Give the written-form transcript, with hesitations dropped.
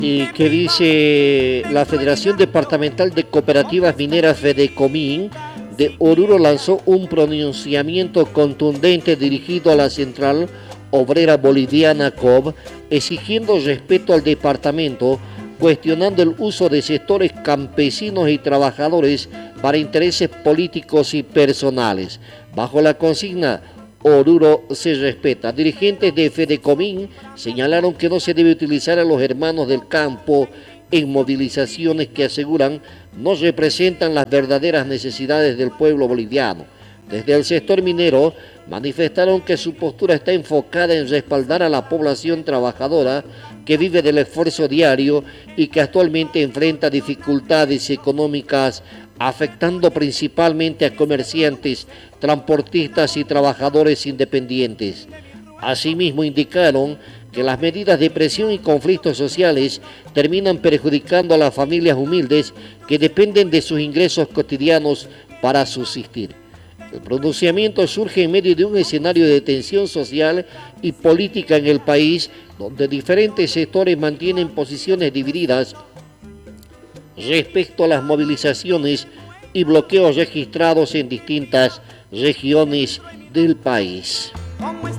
y que dice la Federación Departamental de Cooperativas Mineras Fedecomín de Oruro lanzó un pronunciamiento contundente dirigido a la Central Obrera Boliviana COB, exigiendo respeto al departamento, cuestionando el uso de sectores campesinos y trabajadores para intereses políticos y personales. Bajo la consigna Oruro se respeta. Dirigentes de Fedecomín señalaron que no se debe utilizar a los hermanos del campo en movilizaciones que aseguran no representan las verdaderas necesidades del pueblo boliviano. Desde el sector minero manifestaron que su postura está enfocada en respaldar a la población trabajadora que vive del esfuerzo diario y que actualmente enfrenta dificultades económicas afectando principalmente a comerciantes, transportistas y trabajadores independientes. Asimismo indicaron que las medidas de presión y conflictos sociales terminan perjudicando a las familias humildes que dependen de sus ingresos cotidianos para subsistir. El pronunciamiento surge en medio de un escenario de tensión social y política en el país, donde diferentes sectores mantienen posiciones divididas respecto a las movilizaciones y bloqueos registrados en distintas regiones del país.